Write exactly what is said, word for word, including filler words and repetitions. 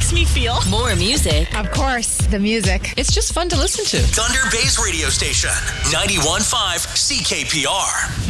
makes me feel. More music. Of course, the music. It's just fun to listen to. Thunder Bay's radio station, ninety-one point five C K P R.